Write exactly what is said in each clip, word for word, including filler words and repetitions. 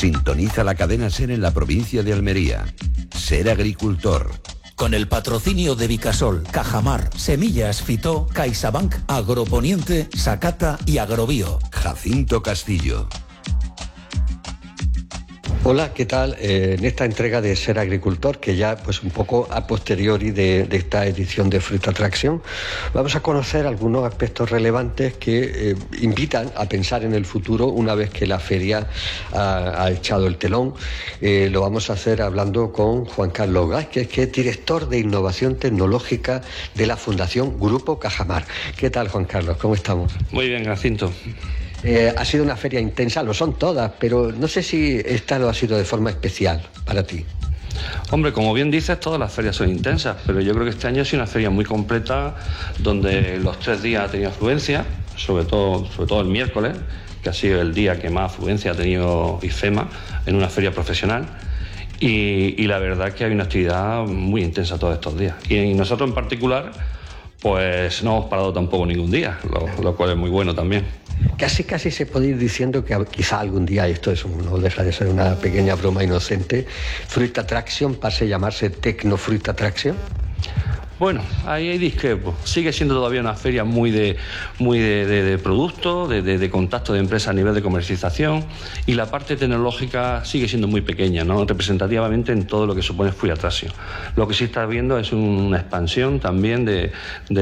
Sintoniza la cadena SER en la provincia de Almería. Ser agricultor. Con el patrocinio de Vicasol, Cajamar, Semillas Fitó, CaixaBank, Agroponiente, Sacata y Agrobio. Jacinto Castillo. Hola, ¿qué tal? Eh, en esta entrega de Ser Agricultor, que ya pues un poco a posteriori de, de esta edición de Fruit Attraction, vamos a conocer algunos aspectos relevantes que eh, invitan a pensar en el futuro una vez que la feria ha, ha echado el telón. Eh, lo vamos a hacer hablando con Juan Carlos Vázquez, que es director de Innovación Tecnológica de la Fundación Grupo Cajamar. ¿Qué tal, Juan Carlos? ¿Cómo estamos? Muy bien, Jacinto. Eh, ha sido una feria intensa, lo son todas, pero no sé si esta lo ha sido de forma especial para ti. Hombre, como bien dices, todas las ferias son intensas, pero yo creo que este año ha sido una feria muy completa, donde los tres días ha tenido afluencia, sobre todo, sobre todo el miércoles, que ha sido el día que más afluencia ha tenido IFEMA en una feria profesional. Y, y la verdad es que hay una actividad muy intensa todos estos días. Y, y nosotros en particular, pues no hemos parado tampoco ningún día, lo, lo cual es muy bueno también. Casi, casi se puede ir diciendo que quizá algún día, y esto es un, no deja de ser una pequeña broma inocente, Fruit Attraction pase a llamarse Tecno Fruit Attraction. Bueno, ahí hay discrepo. Sigue siendo todavía una feria muy de muy de, de, de producto, de, de, de contacto de empresas a nivel de comercialización, y la parte tecnológica sigue siendo muy pequeña, ¿no? Representativamente en todo lo que supone Fruit Attraction. Lo que sí está viendo es una expansión también de,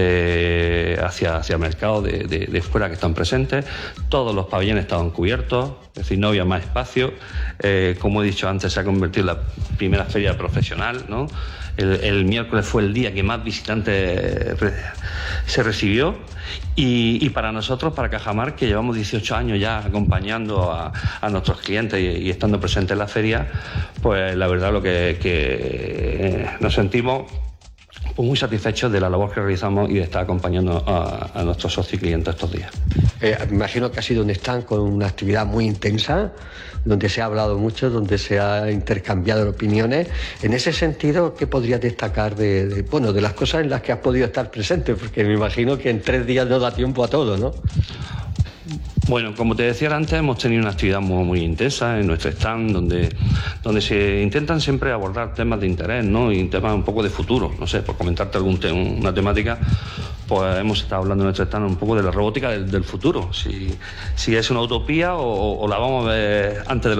de hacia, hacia mercados de, de, de fuera que están presentes. Todos los pabellones estaban cubiertos, es decir, no había más espacio. Eh, como he dicho antes, se ha convertido en la primera feria profesional, ¿no? El, el miércoles fue el día que más visitantes se recibió, y, y para nosotros, para Cajamar, que llevamos dieciocho años ya acompañando a, a nuestros clientes y, y estando presentes en la feria, pues la verdad lo que, que nos sentimos pues muy satisfechos de la labor que realizamos y de estar acompañando a, a nuestros socios y clientes estos días. Eh, me imagino que ha sido un stand con una actividad muy intensa, donde se ha hablado mucho, donde se ha intercambiado opiniones. En ese sentido, ¿qué podrías destacar de, de, bueno, de las cosas en las que has podido estar presente? Porque me imagino que en tres días no da tiempo a todo, ¿no? Bueno, como te decía antes, hemos tenido una actividad muy, muy intensa en nuestro stand, donde, donde se intentan siempre abordar temas de interés, ¿no? Y temas un poco de futuro. No sé, por comentarte algún te una temática, pues hemos estado hablando en nuestro stand un poco de la robótica del, del futuro. Si, si es una utopía o, o la vamos a ver antes de lo